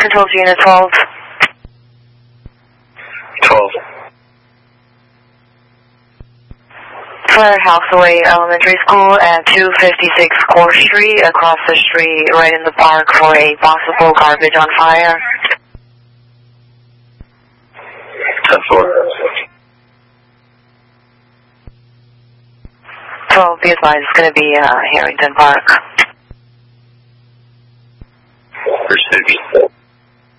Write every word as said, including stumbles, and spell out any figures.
Control to Unit twelve. twelve. For Houseway Elementary School at two fifty-six Core Street, across the street, right in the park for a possible garbage on fire. ten four. twelve, be advised, it's going to be uh, Harrington Park.